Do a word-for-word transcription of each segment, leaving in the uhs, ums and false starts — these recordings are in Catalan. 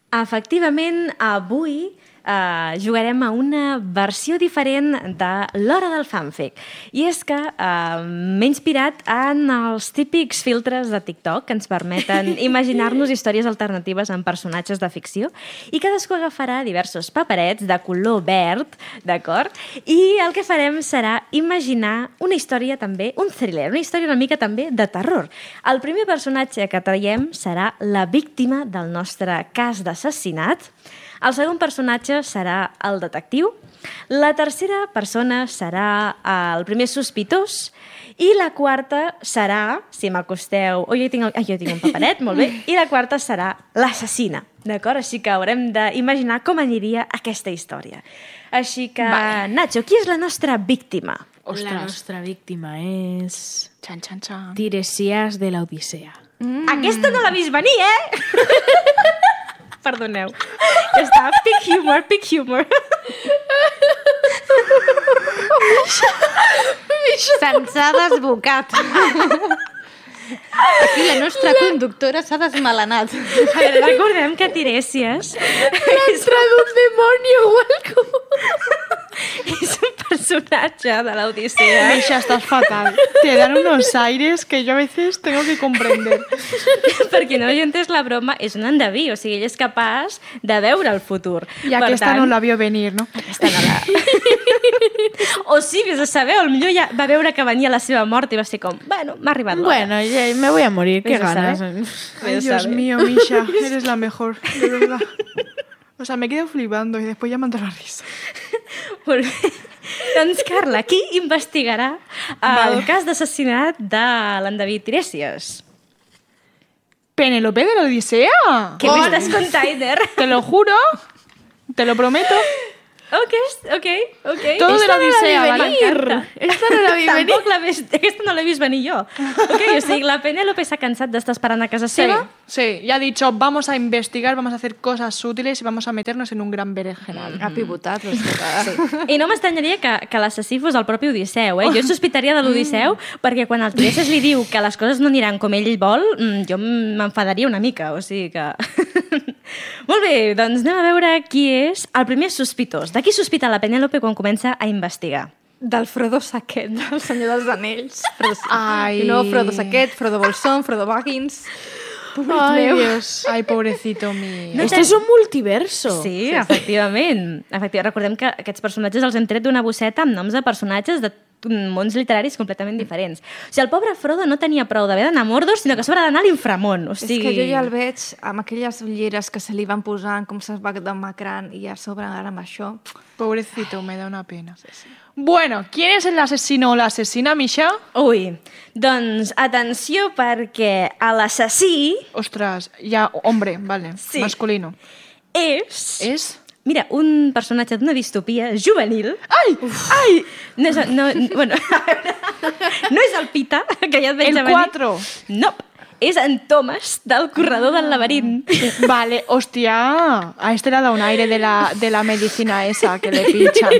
Efectivament, avui Uh, jugarem a una versió diferent de l'hora del fanfic. I és que uh, m'he inspirat en els típics filtres de TikTok que ens permeten imaginar-nos històries alternatives amb personatges de ficció, i cadascú agafarà diversos paperets de color verd, d'acord? I el que farem serà imaginar una història també, un thriller, una història una mica també de terror. El primer personatge que traiem serà la víctima del nostre cas d'assassinat. El segon personatge serà el detectiu, la tercera persona serà el primer sospitós i la quarta serà, si m'acosteu... Oh, jo tinc, el... ah, jo tinc un paperet, molt bé. I la quarta serà l'assassina, d'acord? Així que haurem d'imaginar com aniria aquesta història. Així que, vale. Nacho, qui és la nostra víctima? Ostres. La nostra víctima és... Xan, xan, xan. Tiresias de la Odissea. Mm. Aquesta no l'ha vist venir, eh? Perdoneu. Ja està. Pic humor, pic humor. Se'ns ha desbocat. Aquí la nostra conductora s'ha desmelenat. A veure, recordem que Tiresias... L'entra d'un dimoni o algo. És un personatge de la Odissea. Misha, estás fatal. Te dan unos aires que yo a veces tengo que comprender. Perquè no hagi entès la broma, és un endeví, o sigui, ell és capaç de veure el futur. I per aquesta tant, no la vio venir, no? Aquesta no la... O sí, vés a saber, o potser ja va veure que venia la seva mort i va ser com, bueno, m'ha arribat l'hora. Bueno, ya me voy a morir, qué ganas. Ay, Dios mío, Misha, eres la mejor, de verdad. O sea, me quedo flipando y después ya me entra la risa. Molt bé. Doncs, Carla, qui investigarà el vale. cas d'assassinat de l'endeví Tiresias? Penélope de la Odisea. ¿Qué oh. me estás contando? Te lo juro, te lo prometo. Ok, ok, ok. Todo Esta de la Odisea, no ¿vale? Esta no la vi venir. Tampoc la ves... Aquesta no l'he vist venir jo. Ok, o sigui, la Penélope s'ha cansat d'estar esperant a casa sí, seva. Sí, ya ha dicho, vamos a investigar, vamos a hacer cosas útiles y vamos a meternos en un gran berenjenal. Mm. Ha pivotat. Sí. I no m'estranyaria que, que l'assassí fos el propi Odisseu, eh? Jo sospitaria de l'Odisseu mm. perquè quan el Tiresias li diu que les coses no aniran com ell vol, jo m'enfadaria una mica, o sigui que... Molt bé, doncs anem a veure qui és el primer sospitós. De qui sospita la Penélope quan comença a investigar? Del Frodo Saquet, del Senyor dels Anells. Frodo... Ai. No, Frodo Saquet, Frodo Bolsón, Frodo Baggins... Ai, Dios. Ai, pobrecito mío. No, este és un multiverso. Sí, sí, efectivament. Efectivament. Recordem que aquests personatges els hem tret d'una bosseta amb noms de personatges de mons literaris completament diferents. O sigui, el pobre Frodo no tenia prou d'haver d'anar a Mordor, sinó que s'haurà d'anar a l'Inframont. O sigui... És que jo ja el veig amb aquelles ulleres que se li van posant, com se'ls va demacrant, i a sobre ara amb això... Pobrecito, me da una pena. Sí, sí. Bueno, ¿quién es el asesino o la asesina, Misha? Ui, doncs atenció perquè l'assassí... Ostres, ja, hombre, vale, sí. Masculino. És... És... Mira, un personatge d'una distopia juvenil... Ai! Uf. Ai! No és, no, bueno, no és el Pita, que ja et veig el a venir. El quatre. No, és en Thomas, del corredor del laberint. Vale, hostia, a este le ha dado un aire de la, de la medicina esa que le pinchan.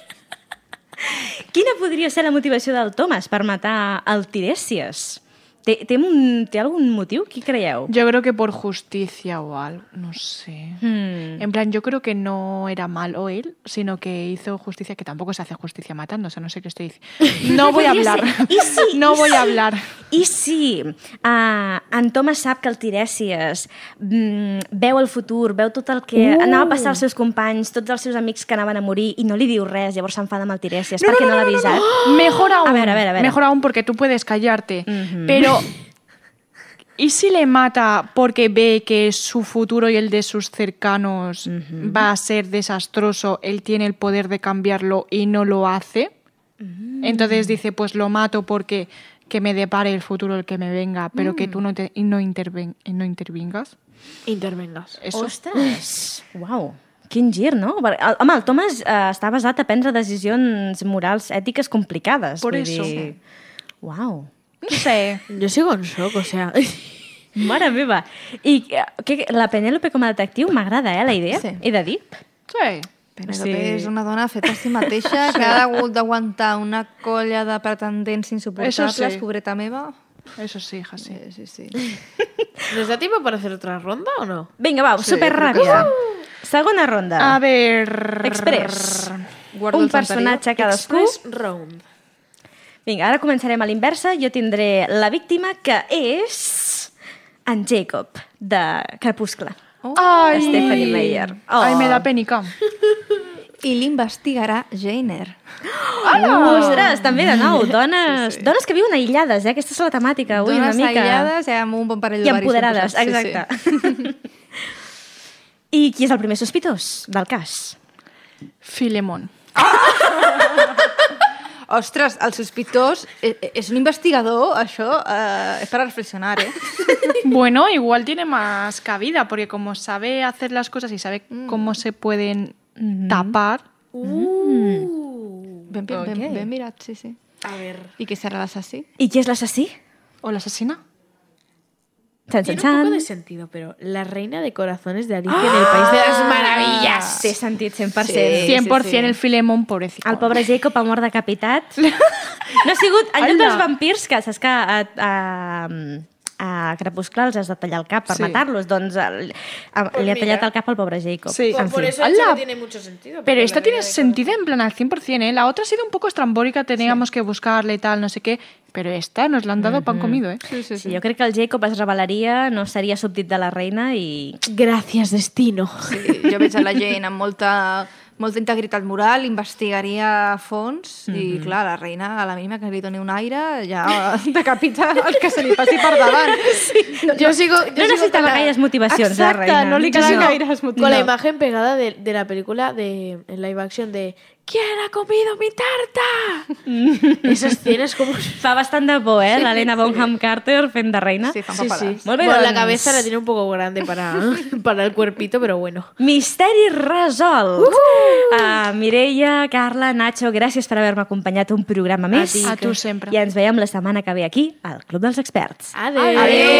Quina podria ser la motivació del Thomas per matar el Tiresias? ¿Té, té, un, ¿Té algún motiu? ¿Qué creieu? Yo creo que por justicia o algo, no sé. Hmm. En plan, yo creo que no era malo él, sino que hizo justicia, que tampoco se hace justicia matando, o sea, no sé qué estoy diciendo. No voy a hablar. ¿Y si, no y voy si, a hablar. I si uh, en Thomas sap que el Tiresias mm, veu el futur, veu tot el que uh. anava a passar als seus companys, tots els seus amics que anaven a morir i no li diu res, llavors s'enfada amb el Tiresias no, perquè no, no, no l'ha avisat? No, no, no. Mejor aún, a ver, a ver, a ver. mejor aún porque tú puedes callarte, uh-huh. pero... ¿Y si le mata porque ve que su futuro y el de sus cercanos uh-huh. va a ser desastroso, él tiene el poder de cambiarlo y no lo hace? Uh-huh. Entonces dice, pues lo mato porque que me depare el futuro el que me venga, pero uh-huh. que tú no, te, no, interven, no intervingas. Intervengas. Eso. Ostres! Uau! Quin gir, no? Home, el Thomas eh, està basat a prendre decisions morals, ètiques complicades. Por vull eso. Dir... Uau! No sé. Yo sigo en shock, o sea... Mare meva. I que, la Penélope com a detectiu m'agrada, eh, la idea? Sí. He de dir? Sí. Penélope sí. és una dona feta a si mateixa que ha hagut d'aguantar una colla de pretendents insuportables, sí. pobreta meva. Eso sí, hija, sí. Sí, sí, sí. ¿Nos da tiempo para hacer otra ronda o no? Vinga, va, super ràpida. Segona ronda. A ver... Express. Guardo Un el santeria. personatge cadascú. Express round. Vinga, ara començarem a l'inversa. Jo tindré la víctima, que és en Jacob, de Crepuscle. Oh. Ai, Stephenie Meyer. Oh. Ai, me da penica. I l'investigarà Jane Eyre. Oh, ostres, també de nou, dones, sí, sí. dones que viuen aïllades, eh? Aquesta és la temàtica avui Dones una mica. aïllades i amb un bon parell I d'ovaris empoderades, ben posats. exacte. Sí, sí. I qui és el primer sospitós del cas? Filemón. Ostres, el sospitós és, és un investigador, això eh, és per reflexionar, eh? Bueno, igual tiene más cabida, porque como sabe hacer las cosas y sabe mm. cómo se pueden mm. tapar... Uh. Ben, ben, Ok. ben, ben mirat, sí, sí. A ver. I qui serà l'assassí? I qui és l'assassí? ¿O la asesina? San, san, Tiene un san. poco de sentido, pero la reina de corazones de Alicia en el País de las Maravillas. Té sentit, cent per cent. Sí. cien por ciento el Filemón, pobrecito. El pobre Jacob ha mort decapitat. No ha sigut... En lloc Hola. dels vampirs, que saps que a, a, a Crepuscle els has de tallar el cap per Sí. matar-los, doncs el, a, Pues li ha mira. tallat el cap al pobre Jacob. Sí. En Por fi. eso he dicho ¡Hala! que tiene mucho sentido. Pero porque esta la tiene reina de sentido en plan al cien por ciento, ¿eh? La otra ha sido un poco estrambólica, teníamos que buscarle y tal, no sé qué. Pero esta nos la han dado pan comido, ¿eh? Sí, sí, Sí, jo crec que el Jacob es revelaria, no seria súbdit de la reina i... Gracias, destino. Sí, jo veig a la Jane amb molta, molta integritat moral, investigaria a fons mm -hmm. i, clar, la reina, a la mínima que li doni un aire, ja decapita el que se li passi per davant. Sí. Yo sigo. Yo No sigo necessitava con la- gaires motivacions, Exacte, la reina. no li Yo queden sigo gaires con motivacions. la imagen pegada de, de la película de en live action de ¿quién ha comido mi tarta? Esa escena es como... Fa bastant de por, eh, l'Helena Bonham Carter fent de reina. Sí, fan Sí, sí. papadas. Molt bé, Bueno, la doncs. cabeza la tiene un poco grande para, para el cuerpito, pero bueno. Misteri resolt! Uh! Uh, Mireia, Carla, Nacho, gràcies per haver-me acompanyat un programa més. ti. A tu sempre. I ens veiem la setmana que ve aquí, al Club dels Experts. Adeu. Adéu.